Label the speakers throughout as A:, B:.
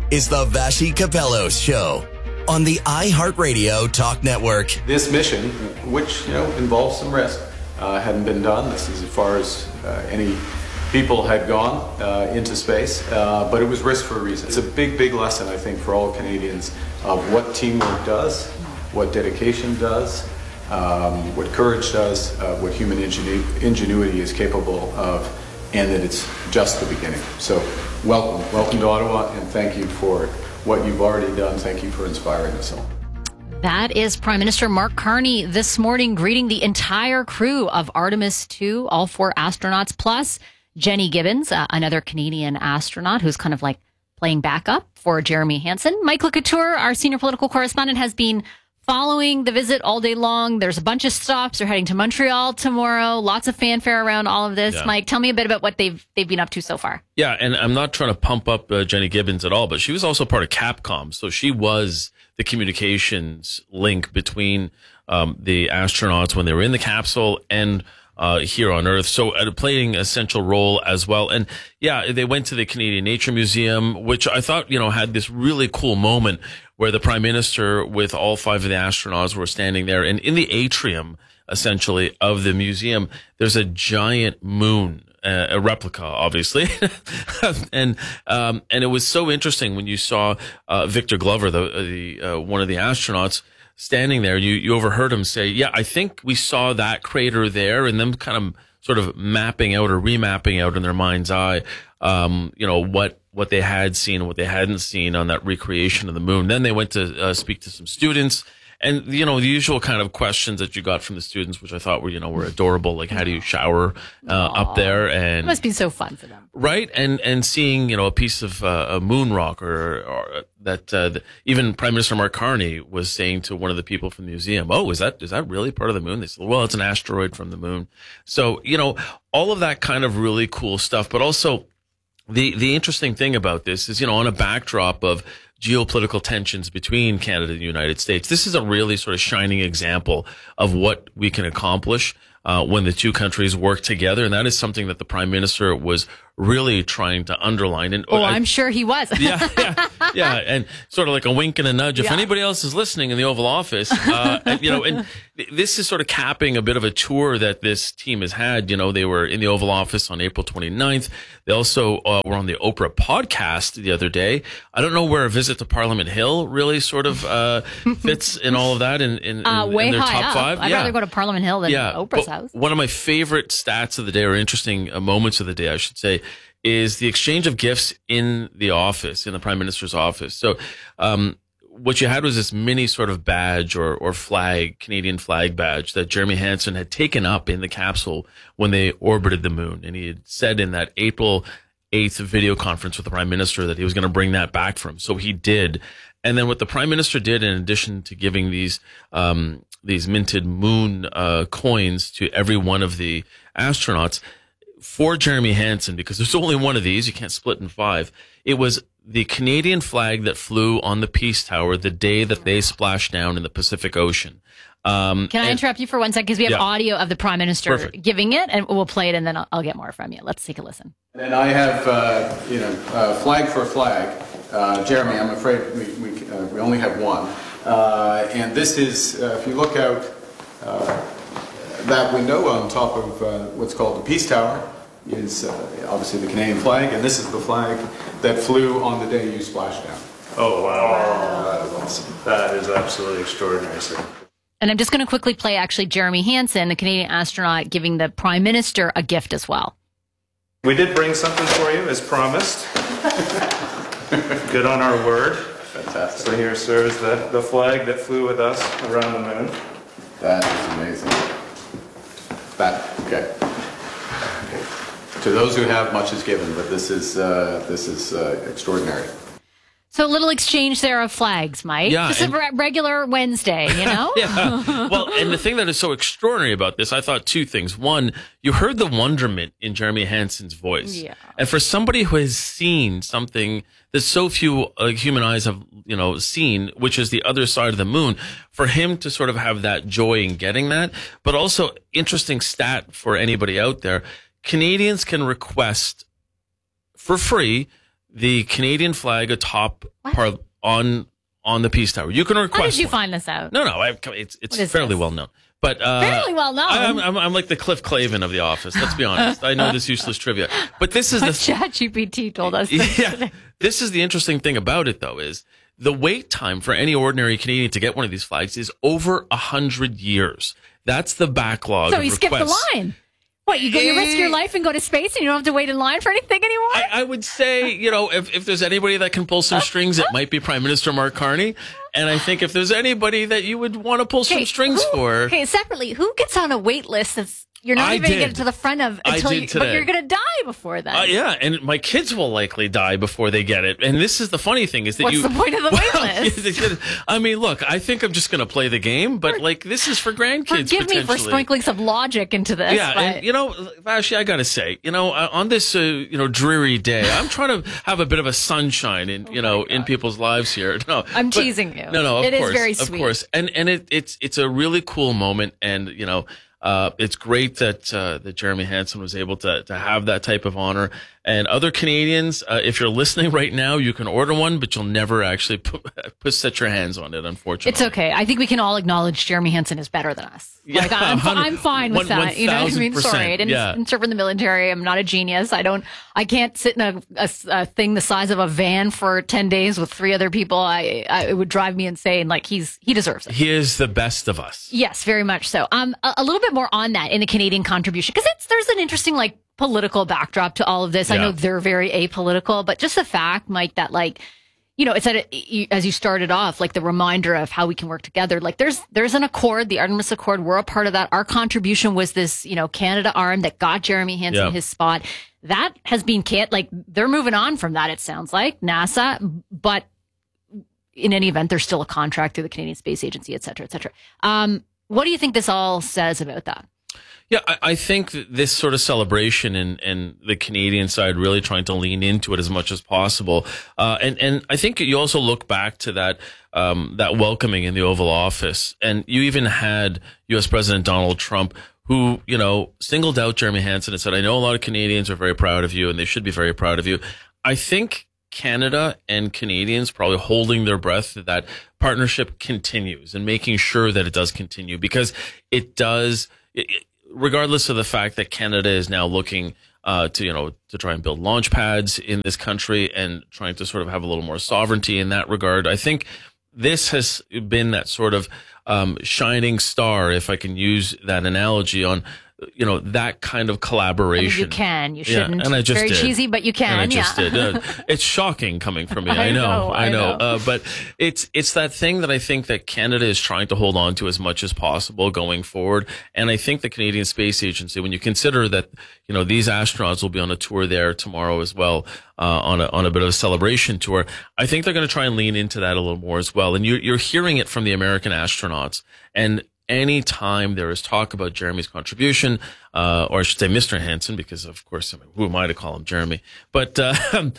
A: is the Vassy Capellos Show on the iHeartRadio Talk Network.
B: This mission, which involves some risk, hadn't been done. This is as far as any people had gone into space, but it was risk for a reason. It's a big, big lesson, I think, for all Canadians of what teamwork does, what dedication does, what courage does, what human ingenuity is capable of, and that it's just the beginning. So welcome to Ottawa, and thank you for what you've already done. Thank you for inspiring us all.
C: That is Prime Minister Mark Carney this morning greeting the entire crew of Artemis 2, all 4 astronauts, plus Jenny Gibbons, another Canadian astronaut who's kind of like playing backup for Jeremy Hansen. Mike LeCouture, our senior political correspondent, has been following the visit all day long. There's a bunch of stops. They're heading to Montreal tomorrow. Lots of fanfare around all of this. Yeah. Mike, tell me a bit about what they've been up to so far.
D: Yeah, and I'm not trying to pump up Jenny Gibbons at all, but she was also part of Capcom. So she was the communications link between the astronauts when they were in the capsule and here on Earth. So playing an essential role as well. And yeah, they went to the Canadian Nature Museum, which I thought, had this really cool moment where the Prime Minister with all 5 of the astronauts were standing there. And in the atrium, essentially, of the museum, there's a giant moon, a replica, obviously. and it was so interesting when you saw Victor Glover, the one of the astronauts, standing there. You overheard him say, yeah, I think we saw that crater there, and them kind of sort of mapping out or remapping out in their mind's eye, what they had seen and what they hadn't seen on that recreation of the moon. Then they went to speak to some students. And, the usual kind of questions that you got from the students, which I thought were adorable. Like, how do you shower up there? And
C: it must be so fun for them.
D: Right. And seeing, a piece of a moon rock or that even Prime Minister Mark Carney was saying to one of the people from the museum, oh, is that really part of the moon? They said, well, it's an asteroid from the moon. So, all of that kind of really cool stuff. But also the interesting thing about this is, on a backdrop of geopolitical tensions between Canada and the United States, this is a really sort of shining example of what we can accomplish when the two countries work together. And that is something that the Prime Minister was really trying to underline. And
C: I'm sure he was.
D: Yeah. And sort of like a wink and a nudge. If anybody else is listening in the Oval Office, and this is sort of capping a bit of a tour that this team has had. They were in the Oval Office on April 29th. They also were on the Oprah podcast the other day. I don't know where a visit to Parliament Hill really sort of fits in all of that in
C: way
D: their
C: high
D: top
C: up.
D: 5.
C: I'd rather go to Parliament Hill than Oprah's house.
D: One of my favorite stats of the day, or interesting moments of the day, I should say, is the exchange of gifts in the office, in the Prime Minister's office. So what you had was this mini sort of badge or flag, Canadian flag badge that Jeremy Hansen had taken up in the capsule when they orbited the moon. And he had said in that April 8th video conference with the Prime Minister that he was going to bring that back for him. So he did. And then what the Prime Minister did, in addition to giving these minted moon coins to every one of the astronauts, for Jeremy Hansen, because there's only one of these, you can't split in 5, it was the Canadian flag that flew on the Peace Tower the day that they splashed down in the Pacific Ocean.
C: Can I interrupt you for 1 second? Because we have audio of the Prime Minister giving it, and we'll play it, and then I'll get more from you. Let's take a listen.
B: And I have, flag for flag. Jeremy, I'm afraid we only have one. And this is, if you look out that window on top of what's called the Peace Tower, is obviously the Canadian flag, and this is the flag that flew on the day you splashed down.
E: Oh, wow.
B: That is awesome.
E: That is absolutely extraordinary, sir.
C: And I'm just going to quickly play, actually, Jeremy Hansen, the Canadian astronaut, giving the Prime Minister a gift as well.
E: We did bring something for you, as promised. Good on our word.
B: Fantastic.
E: So here, sir, is the flag that flew with us around the moon.
B: That is amazing. Okay. To those who have, much is given, but this is extraordinary.
C: So a little exchange there of flags, Mike.
D: Yeah,
C: just a regular Wednesday,
D: Yeah. Well, and the thing that is so extraordinary about this, I thought 2 things. One, you heard the wonderment in Jeremy Hansen's voice.
C: Yeah.
D: And for somebody who has seen something that so few human eyes have, seen, which is the other side of the moon, for him to sort of have that joy in getting that, but also interesting stat for anybody out there, Canadians can request for free the Canadian flag atop on the Peace Tower. You can request.
C: How did you
D: one.
C: find this out?
D: No, it's fairly well known. But
C: fairly well known.
D: I'm like the Cliff Clavin of the office. Let's be honest. I know this useless trivia, but this is
C: ChatGPT told us this.
D: Yeah, this is the interesting thing about it, though, is the wait time for any ordinary Canadian to get one of these flags is over 100 years. That's the backlog.
C: So
D: of
C: you skipped the line. What, you risk your life and go to space and you don't have to wait in line for anything anymore?
D: I would say, if there's anybody that can pull some strings, it might be Prime Minister Mark Carney. And I think if there's anybody that you would want to pull some strings for.
C: Okay, separately, who gets on a wait list that's you're not even going to get to the front of until but you're going to die before that?
D: Yeah, and my kids will likely die before they get it. And this is the funny thing is that
C: What's the point of the wait list?
D: I mean, look, I think I'm just going to play the game, but this is for grandkids.
C: Forgive me for sprinkling some logic into this.
D: Yeah, and Vashi, I got to say, on this dreary day, I'm trying to have a bit of a sunshine in people's lives here. No,
C: I'm teasing you.
D: No,
C: it is very sweet.
D: Of course, and it's a really cool moment, and it's great that Jeremy Hansen was able to have that type of honor. And other Canadians, if you're listening right now, you can order one, but you'll never actually set your hands on it, unfortunately.
C: It's okay. I think we can all acknowledge Jeremy Hansen is better than us.
D: Yeah,
C: like I'm fine with that. You know what I mean? Sorry, I didn't serve in the military. I'm not a genius. I can't sit in a thing the size of a van for 10 days with 3 other people. It would drive me insane. Like he deserves it.
D: He is the best of us.
C: Yes, very much so. A little bit more on that in the Canadian contribution, because there's an interesting political backdrop to all of this. Yeah. I know they're very apolitical, but just the fact, Mike, that it's as you started off, the reminder of how we can work together. There's an accord, the Artemis Accord. We're a part of that. Our contribution was this, Canada arm that got Jeremy Hansen his spot. That has been they're moving on from that. It sounds like NASA, but in any event, there's still a contract through the Canadian Space Agency, et cetera, et cetera. What do you think this all says about that?
D: Yeah, I think that this sort of celebration and the Canadian side really trying to lean into it as much as possible. And I think you also look back to that welcoming in the Oval Office. And you even had U.S. President Donald Trump, who, singled out Jeremy Hansen and said, I know a lot of Canadians are very proud of you and they should be very proud of you. I think Canada and Canadians probably holding their breath that partnership continues and making sure that it does continue, because it does, regardless of the fact that Canada is now looking to try and build launch pads in this country and trying to sort of have a little more sovereignty in that regard. I think this has been that sort of shining star, if I can use that analogy, on that kind of collaboration.
C: You can. You shouldn't.
D: Yeah, and I just
C: Very
D: did.
C: cheesy, but you can.
D: And I just did. It's shocking coming from me. I know. But it's that thing that I think that Canada is trying to hold on to as much as possible going forward. And I think the Canadian Space Agency, when you consider that, these astronauts will be on a tour there tomorrow as well, on a bit of a celebration tour, I think they're going to try and lean into that a little more as well. And you're hearing it from the American astronauts. And anytime there is talk about Jeremy's contribution, or I should say Mr. Hansen, because of course, who am I to call him Jeremy? But, that.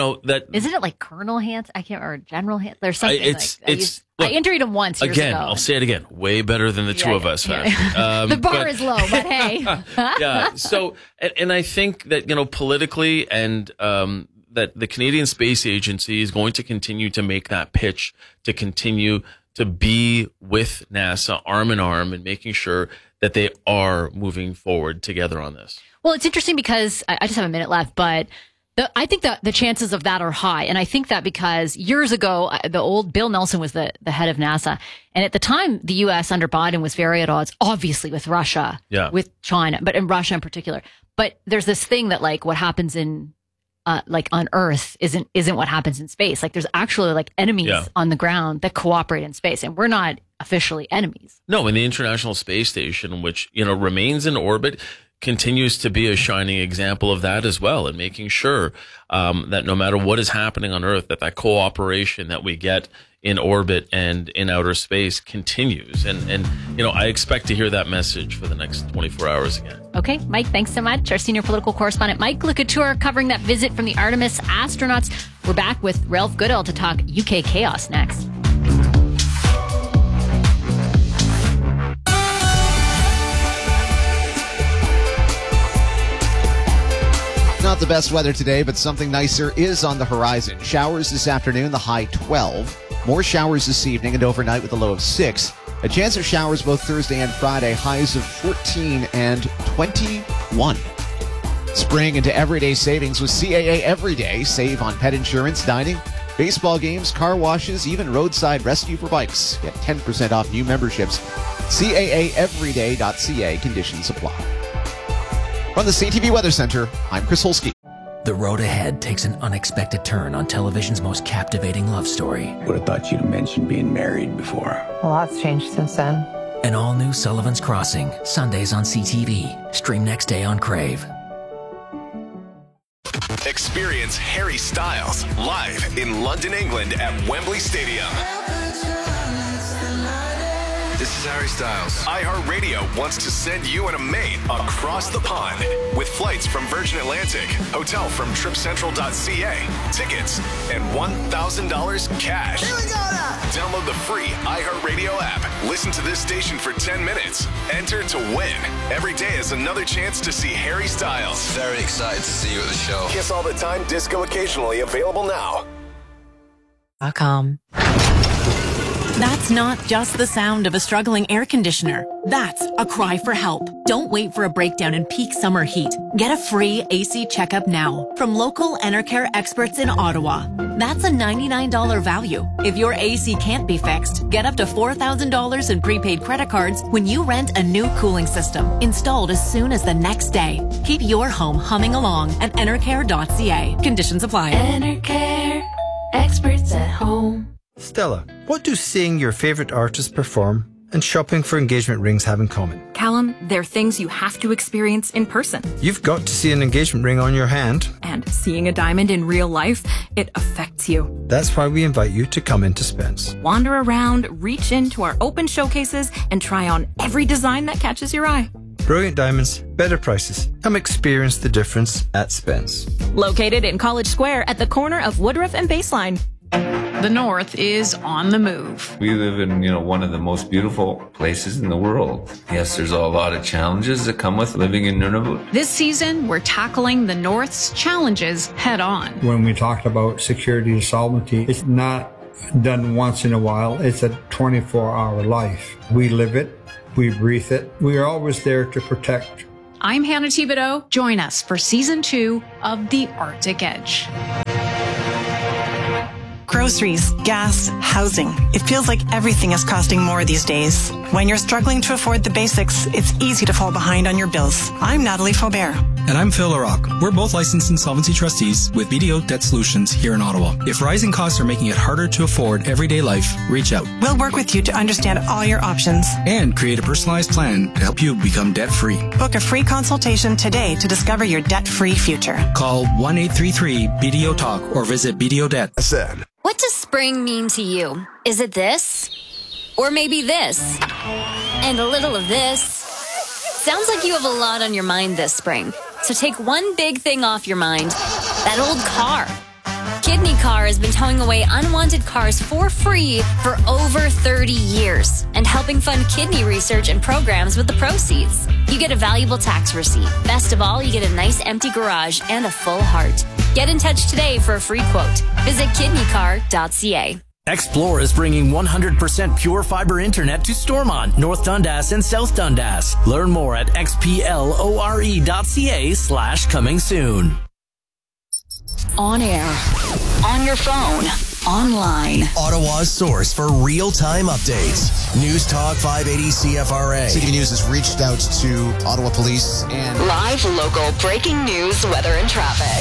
C: Isn't it like Colonel Hansen? I can't remember. General Hansen? There's something I interviewed him once years ago.
D: I'll say it again. Way better than the two of us.
C: Yeah. The bar is low, but hey.
D: Yeah. So, and I think that, politically and, that the Canadian Space Agency is going to continue to make that pitch to continue to be with NASA arm in arm and making sure that they are moving forward together on this.
C: Well, it's interesting because I just have a minute left, but I think that the chances of that are high. And I think that because years ago, the old Bill Nelson was the head of NASA. And at the time, the U.S. under Biden was very at odds, obviously, with Russia, with China, but in Russia in particular. But there's this thing that what happens in on Earth isn't what happens in space. There's actually enemies on the ground that cooperate in space, and we're not officially enemies.
D: No, and the International Space Station, which remains in orbit, continues to be a shining example of that as well, and making sure that no matter what is happening on Earth, that cooperation that we get in orbit and in outer space continues. And I expect to hear that message for the next 24 hours again.
C: Okay, Mike, thanks so much. Our senior political correspondent, Mike Licouture, covering that visit from the Artemis astronauts. We're back with Ralph Goodell to talk UK chaos next.
F: not the best weather today, but something nicer is on the horizon. Showers this afternoon, the high 12. More showers this evening and overnight with a low of 6. A chance of showers both Thursday and Friday, highs of 14 and 21. Spring into everyday savings with CAA Everyday. Save on pet insurance, dining, baseball games, car washes, even roadside rescue for bikes. Get 10% off new memberships. CAAEveryday.ca. Conditions apply. From the CTV Weather Center, I'm Chris Holsky.
G: The road ahead takes an unexpected turn on television's most captivating love story.
H: Would have thought you'd mentioned being married before.
I: A lot's changed since then.
G: An all-new Sullivan's Crossing, Sundays on CTV. Stream next day on Crave.
J: Experience Harry Styles live in London, England at Wembley Stadium. This is Harry Styles. iHeartRadio wants to send you and a mate across the pond with flights from Virgin Atlantic, hotel from tripcentral.ca, tickets, and $1,000 cash. Here we go now. Download the free iHeartRadio app. Listen to this station for 10 minutes. Enter to win. Every day is another chance to see Harry Styles.
K: Very excited to see you at the show.
J: Kiss All the Time, disco occasionally, available now.
L: That's not just the sound of a struggling air conditioner. That's a cry for help. Don't wait for a breakdown in peak summer heat. Get a free AC checkup now from local Enercare experts in Ottawa. That's a $99 value. If your AC can't be fixed, get up to $4,000 in prepaid credit cards when you rent a new cooling system installed as soon as the next day. Keep your home humming along at enercare.ca. Conditions apply.
M: Enercare, experts at home.
N: Stella, what do seeing your favorite artist perform and shopping for engagement rings have in common?
O: Callum, they're things you have to experience in person.
N: You've got to see an engagement ring on your hand.
O: And seeing a diamond in real life, it affects you.
N: That's why we invite you to come into Spence.
O: Wander around, reach into our open showcases, and try on every design that catches your eye.
N: Brilliant diamonds, better prices. Come experience the difference at Spence.
O: Located in College Square at the corner of Woodruff and Baseline.
P: The North is on the move.
Q: We live in, one of the most beautiful places in the world. Yes, there's a lot of challenges that come with living in Nunavut.
P: This season, we're tackling the North's challenges head on.
R: When we talk about security and sovereignty, it's not done once in a while. It's a 24-hour life. We live it. We breathe it. We are always there to protect.
P: I'm Hannah Thibodeau. Join us for Season 2 of The Arctic Edge.
S: Groceries, gas, housing. It feels like everything is costing more these days. When you're struggling to afford the basics, it's easy to fall behind on your bills. I'm Natalie Faubert.
T: And I'm Phil LaRock. We're both licensed insolvency trustees with BDO Debt Solutions here in Ottawa. If rising costs are making it harder to afford everyday life, reach out.
S: We'll work with you to understand all your options
T: and create a personalized plan to help you become debt-free.
S: Book a free consultation today to discover your debt-free future.
T: Call 1-833-BDO-TALK or visit BDO.Debt.
U: What does spring mean to you? Is it this? Or maybe this? And a little of this? Sounds like you have a lot on your mind this spring. So take one big thing off your mind. That old car. Kidney Car has been towing away unwanted cars for free for over 30 years and helping fund kidney research and programs with the proceeds. You get a valuable tax receipt. Best of all, you get a nice empty garage and a full heart. Get in touch today for a free quote. Visit kidneycar.ca.
G: Xplore is bringing 100% pure fiber internet to Stormont, North Dundas, and South Dundas. Learn more at xplore.ca/coming soon.
P: On air, on your phone, online.
A: Ottawa's source for real-time updates. News Talk 580 CFRA.
F: CTV News has reached out to Ottawa Police and
V: live local breaking news, weather, and traffic.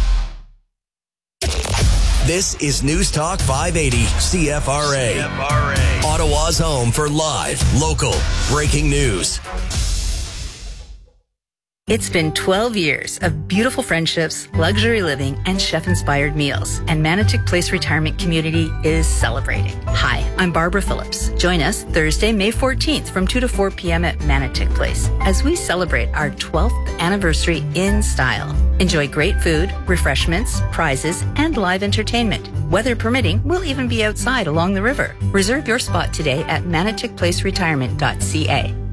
A: This is News Talk 580 CFRA. Ottawa's home for live, local, breaking news.
W: It's been 12 years of beautiful friendships, luxury living, and chef-inspired meals, and Manotick Place Retirement Community is celebrating. Hi, I'm Barbara Phillips. Join us Thursday, May 14th from 2 to 4 p.m. at Manotick Place as we celebrate our 12th anniversary in style. Enjoy great food, refreshments, prizes, and live entertainment. Weather permitting, we'll even be outside along the river. Reserve your spot today at manotickplaceretirement.ca.